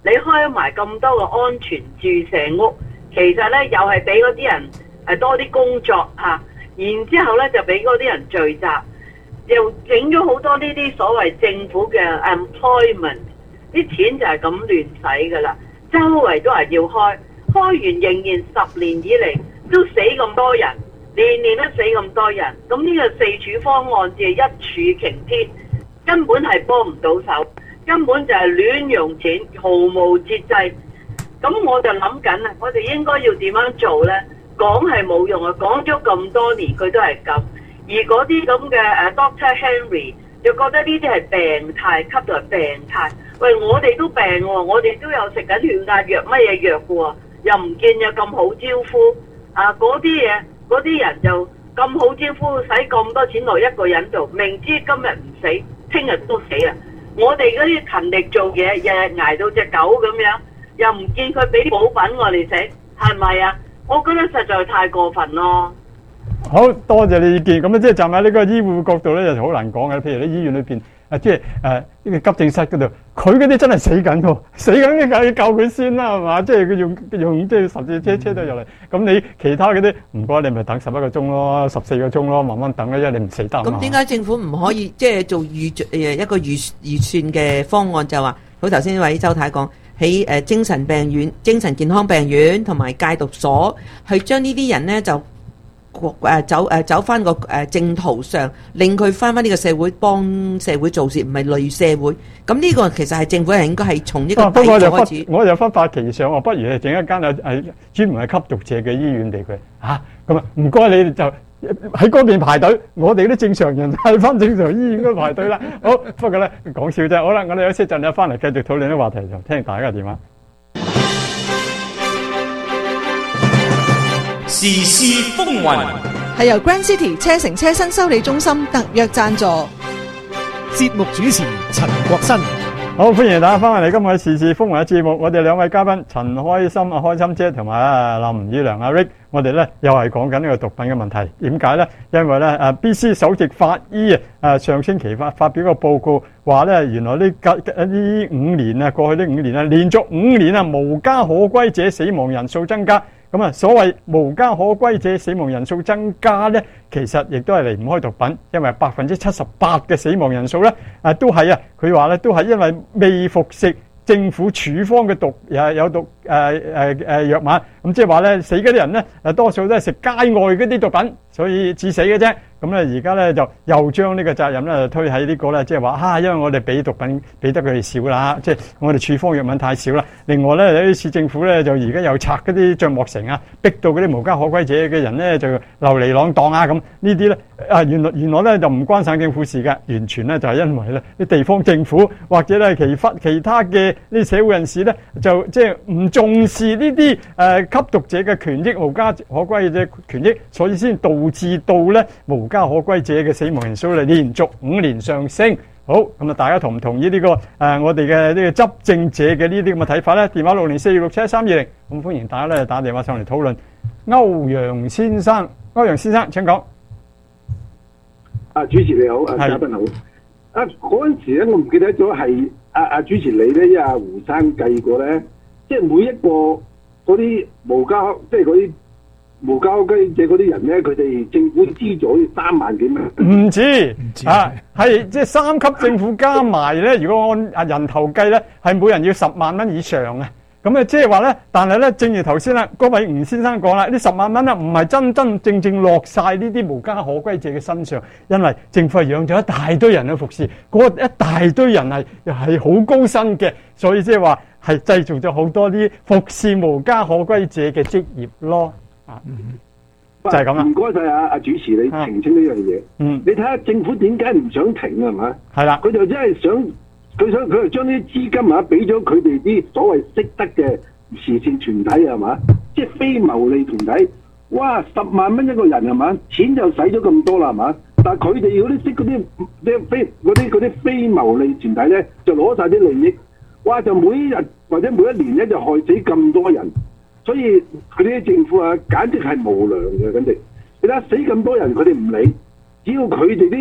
你開埋咁多個安全注射屋，其實咧又係俾嗰啲人誒多啲工作嚇、啊，然之後咧就俾嗰啲人聚集，又整咗好多呢啲所謂政府嘅 employment， 啲錢就係咁亂使㗎啦，周圍都係要開，開完仍然十年以嚟都死咁多人，年年都死咁多人，咁呢個四處方案只係一柱擎天，根本係幫唔到手。根本就係亂用錢，毫無節制。咁我就諗緊啦，我哋應該要點樣做呢？講係冇用啊，講咗咁多年佢都係咁。而嗰啲咁嘅誒 Doctor Henry 就覺得呢啲係病態，吸到係病態。喂，我哋都病喎，我哋都有食緊血壓藥乜嘢藥嘅喎，又唔見有咁好招呼。啊，嗰啲嘢，嗰啲人就咁好招呼，使咁多錢落一個人度，明知今日唔死，聽日都死啦。我哋嗰啲勤力做嘢，日日捱到隻狗咁樣，又唔見佢俾補品我哋食，係咪啊？我覺得實在太過分咯。 好多謝你意見，咁咧即係站喺呢個醫護角度咧，就好難講嘅。譬如喺醫院裏邊，啊即係誒呢個急症室嗰度，佢嗰啲真係死緊喎，死緊嘅梗係救佢先啦，係嘛？即係佢用用即係十字車車到入嚟，咁你其他嗰啲唔該，你咪等十一個鐘咯，十四個鐘咯，慢慢等啦，因為你唔死得。 咁點解政府唔可以即係做預誒一個預預算嘅方案，就話好頭先呢位周太講喺誒精神病院、精神健康病院同埋戒毒所，去將呢啲人咧就。誒走誒走翻個誒正途上，令佢翻翻呢個社會，幫社會做事，唔係累社會。咁呢個其實係政府係應該係從呢個底開始。 我就忽發奇想，我不如係整一間誒誒專門係吸毒者嘅醫院俾佢嚇。咁啊，唔該你就喺嗰邊排隊，我哋啲正常人喺翻正常醫院嗰度排隊啦。好，不過咧講笑啫。好啦，我哋休息陣咧翻嚟繼續討論啲話題，就聽大家嘅電話。 時事風雲係由 Grand City 車城車新修理中心特約贊助， 節目主持陳國新。 好，歡迎大家翻嚟今日嘅時事風雲嘅節目。我哋兩位嘉賓陳開心啊，開心姐同埋啊林宇良阿 Rick， 我哋咧又係講緊呢個毒品嘅問題。點解咧？因為咧誒 B C 首席法醫啊，上星期發發表個報告，話咧原來呢呢五年啊，過去呢五年啊，連續五年啊，無家可歸者死亡人數增加。咁啊，所謂無家可歸者死亡人數增加咧，其實亦都係離唔開毒品，因為百分之七十八嘅死亡人數咧，啊都係啊，佢話咧都係因為未服食政府處方嘅毒有有毒誒誒誒藥物，咁即係話咧死嗰啲人咧，誒多數都係食街外嗰啲毒品，所以致死嘅啫。咁咧而家咧就又將呢個責任咧推喺呢個咧，即係話嚇，因為我哋俾毒品俾得佢哋少啦，即係我哋處方藥物太少啦。另外咧，呢次政府咧就而家又拆嗰啲帳幕城啊，逼到嗰啲無家可歸者嘅人咧就流離浪蕩啊咁。呢啲咧啊原來原來咧就唔關省政府事嘅，完全咧就係因為咧啲地方政府或者咧其他其他嘅呢社會人士咧就即係唔重視呢啲誒吸毒者嘅權益、無家可歸者權益，所以先導致到咧無家可歸者嘅死亡人數咧連續五年上升。好，咁啊，大家同唔同意呢個誒我哋嘅呢個執政者嘅呢啲咁嘅睇法咧？電話六零四二六七一三二零，咁歡迎大家咧打電話上嚟討論。歐陽先生，歐陽先生請講。 啊，主持你好，啊嘉賓好。啊嗰陣時咧，我唔記得咗係啊啊主持你咧，因為阿胡生計過咧，即係每一個嗰啲無家，即係嗰啲。無家可歸者嗰啲人咧，佢哋政府資助三萬幾蚊。唔止，唔止啊，係即係三級政府加埋咧。如果按啊人頭計咧，係每人要十萬蚊以上啊。咁啊，即係話咧，但係咧，正如頭先啦，嗰位吳先生講啦，呢十萬蚊咧，唔係真真正正落晒呢啲無家可歸者嘅身上，因為政府係養咗一大堆人去服侍，嗰一大堆人係係好高薪嘅，所以即係話係製造咗好多啲服侍無家可歸者嘅職業咯。啊，就係咁啦。唔該晒啊，阿主持你澄清呢樣嘢。嗯，你睇下政府點解唔想停啊？係嘛？係啦，佢就真係想，佢想佢就將啲資金啊，俾咗佢哋啲所謂識得嘅慈善團體係嘛？即係非牟利團體。哇，十萬蚊一個人係嘛？錢就使咗咁多啦係嘛？但係佢哋嗰啲識嗰啲啲非嗰啲嗰啲非牟利團體咧，就攞晒啲利益。哇！就每一日或者每一年咧，就害死咁多人。所以佢啲政府啊，簡直係無良嘅，簡直。你睇下死咁多人，佢哋唔理，只要佢哋啲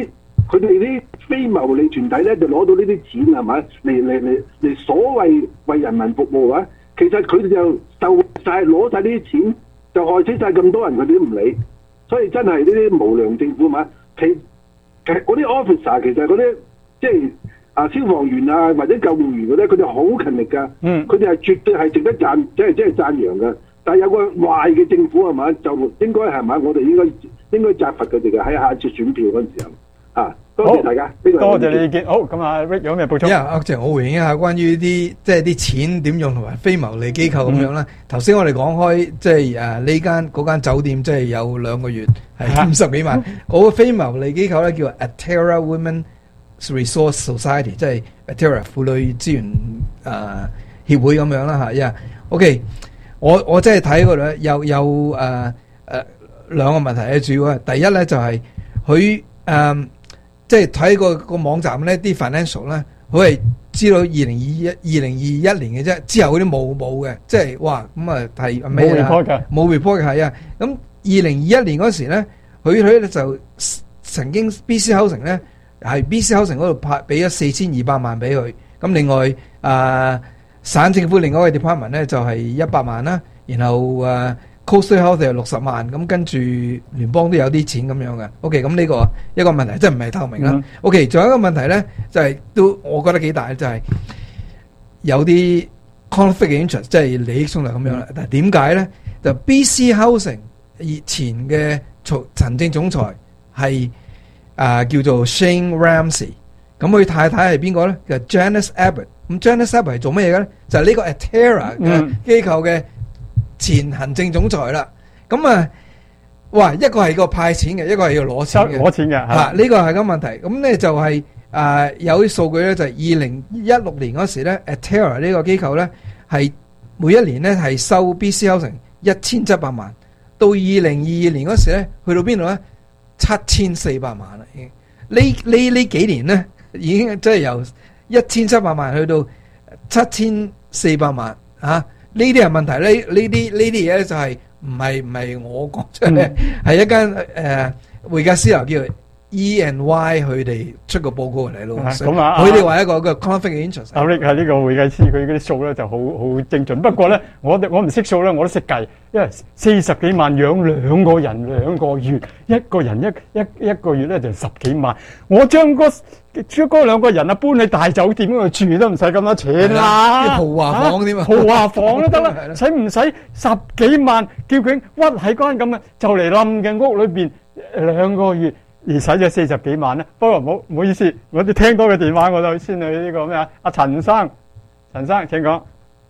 佢哋啲非牟利團體咧就攞到呢啲錢係咪？嚟嚟嚟嚟所謂為人民服務啊！其實佢哋就受晒攞晒呢啲錢，就害死晒咁多人，佢哋都唔理。所以真係呢啲無良政府嘛，其其實嗰啲 officer 其實嗰啲即係啊消防員啊或者救護員嗰啲，佢哋好勤力㗎。嗯，佢哋係絕對係值得讚，即係即係讚揚㗎。但係有個壞嘅政府係嘛，就應該係嘛，我哋應該應該責罰佢哋嘅喺下次選票嗰陣時候啊。多謝大家， 多謝你意見。好，咁啊 Rick 有咩補充？ 因為阿鄭，我回應一下關於啲即係啲錢點用同埋非牟利機構咁樣啦。頭先我哋講開即係誒呢間嗰間酒店，即係有兩個月係五十幾萬。嗰個非牟利機構咧叫 Atera Women Resource Society， 即係 Atera 婦女資源誒協會咁樣啦嚇。因為 OK，我我即係睇嗰度咧有有誒誒兩個問題咧，主要係第一咧就係佢誒。即係睇個個網站咧，啲 financial 咧，佢係知道二零二一二零二一年嘅啫，之後嗰啲冇冇嘅，即係哇咁啊係咩啦？冇 report 嘅，冇 report 嘅係啊。咁二零二一年嗰時咧，佢佢咧就曾經 B C Housing 咧係 B C Housing 嗰度派俾咗四千二百萬俾佢。咁另外啊、呃、省政府另外一個 department 咧就係一百萬啦，然後啊。Coastal Health 係六十萬，咁跟住聯邦都有啲錢咁樣嘅。OK，咁呢個一個問題，即係唔係透明啦。OK，仲有一個問題咧，就係、是、都我覺得幾大，就係、是、有啲 conflict interest，即係利益衝突咁樣啦。但係點解咧？就 B C Housing 以前嘅行政總裁係啊、呃、叫做 Shane Ramsey， 咁佢太太係邊個咧？就 Janice Abbott。咁 Janice Abbott 係做乜嘢嘅咧？就係、是、呢個 Atera 嘅機構嘅前行政總裁啦，咁啊，哇，一個係個派錢嘅，一個係要攞錢嘅， 攞錢嘅嚇，呢個係個問題。咁咧就係、是、啊、呃，有啲數據咧，就係二零一六年嗰時咧 ，Atera 呢個機構咧係每一年咧係收 B C Housing 一千七百萬，到二零二二年嗰時咧去到邊度咧？七千四百萬啦，已經呢呢呢幾年咧已經即係由一千七百萬去到七千四百萬啊！呢啲係問題，呢呢啲呢啲嘢咧就係唔係唔係我講出嚟，係、嗯、一間誒、呃、會計師樓叫 E and Y 佢哋出個報告嚟咯。咁啊，佢哋話一個個 conflict interest。阿 Rick 係呢個會計師，佢嗰啲數咧就好好精準。不過咧，我我唔識數咧，我都識計，因為四十幾萬養兩個人兩個月，一個人一一一個月咧就十幾萬。我將嗰將嗰兩個人啊搬去大酒店嗰度住都唔使咁多錢啦， 豪華房添啊， 豪華房都得啦，使唔使十幾萬叫佢屈喺間咁嘅就嚟冧嘅屋裏邊兩個月？而使咗四十幾萬咧，不過唔好唔好意思，我哋聽到嘅電話我就先去呢個咩啊？阿陳生，陳生請講。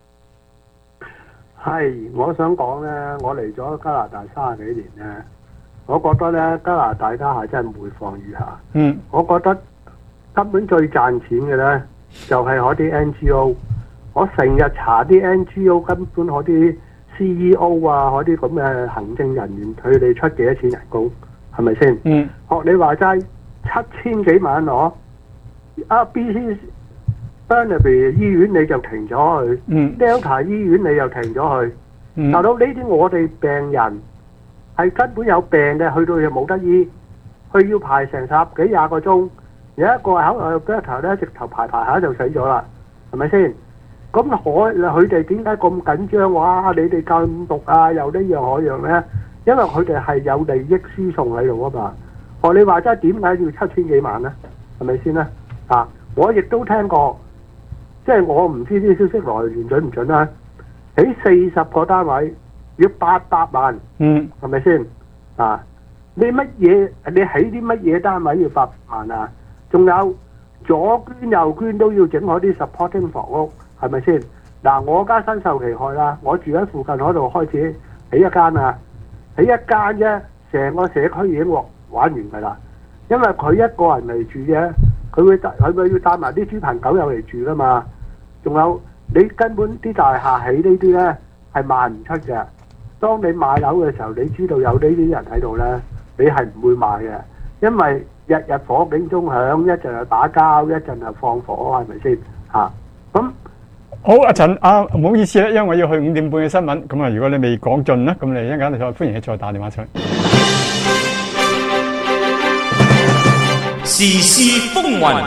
係，我想講咧，我嚟咗加拿大三十幾年咧，我覺得咧加拿大家係真係每況愈下。嗯，我覺得根本最賺錢嘅咧就係嗰啲 N G O， 我成日查啲 N G O 根本嗰啲 C E O 啊，嗰啲咁嘅行政人員，佢哋出幾多錢人工？係咪先？嗯，學你話齋七千幾萬攞，啊 B C Burnaby 醫院你就停咗去，嗯 Delta 醫院你又停咗去，嗯，大佬呢啲我哋病人係根本有病嘅，去到又冇得醫，佢要排成十幾廿個鐘，有一個喺誒 Delta 咧直頭排排下就死咗啦，係咪先？咁可佢哋點解咁緊張？哇！你哋禁毒啊，又呢樣嗰樣咧？因為佢哋係有利益輸送喺度啊嘛，學你話齋點解要七千幾萬咧？係咪先咧？啊，我亦都聽過，即係我唔知啲消息來源準唔準啦。起四十個單位要八百萬，嗯，係咪先？啊，你乜嘢？你起啲乜嘢單位要八百萬啊？仲有左捐右捐都要整嗰啲 supporting 房屋，係咪先？嗱，我家身受其害啦，我住喺附近嗰度開始起一間啊。喺一間啫，成個社區已經玩完㗎啦。因為佢一個人嚟住啫，佢會帶佢會要帶埋啲豬朋狗友嚟住㗎嘛。仲有你根本啲大廈起呢啲咧係賣唔出嘅。當你買樓嘅時候，你知道有呢啲人喺度咧，你係唔會買嘅，因為日日火警鐘響，一陣又打交，一陣又放火，係咪先嚇？咁好，阿陳啊，唔好意思咧，因為我要去五點半嘅新聞，咁啊，如果你未講盡咧，咁你一陣間再歡迎你再打電話出嚟。 時事風雲。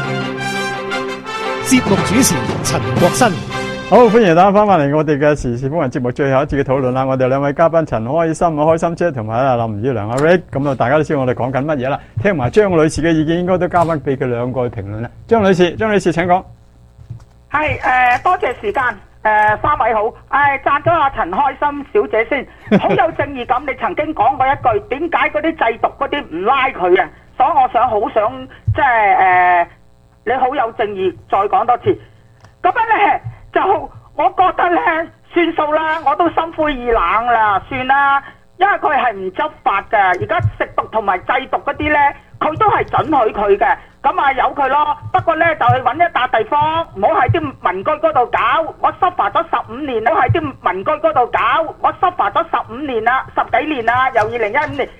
節目主持陳國新。 好，歡迎大家翻返嚟我哋嘅時事風雲節目最後一節嘅討論啦。我哋兩位嘉賓陳開心啊，開心姐同埋啊林宇良阿 Rick， 咁啊大家都知道我哋講緊乜嘢啦。聽埋張女士嘅意見，應該都交翻俾佢兩個去評論啦。張女士，張女士請講。 係誒、呃，多謝時間。誒、呃，三位好，誒、呃，讚咗阿陳開心小姐先，好有正義感。你曾經講過一句，點解嗰啲製毒嗰啲唔拉佢啊？所以我想好想即係誒，你好有正義，再講多次。咁樣咧就，我覺得咧算數啦，我都心灰意冷啦，算啦，因為佢係唔執法嘅，而家食毒同埋製毒嗰啲咧，佢都係准許佢嘅。咁啊由佢咯，不過咧就去揾一笪地方，唔好喺啲民居嗰度搞。我執法咗十五年，唔好喺啲民居嗰度搞。我執法咗十五年啦，十幾年啦，由二零一五年